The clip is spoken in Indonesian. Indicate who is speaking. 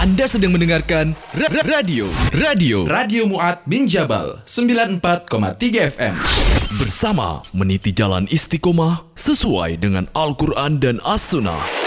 Speaker 1: Anda sedang mendengarkan Radio
Speaker 2: Mu'ad bin Jabal 94,3 FM.
Speaker 1: bersama meniti jalan istiqomah sesuai dengan Al-Quran dan As-Sunnah.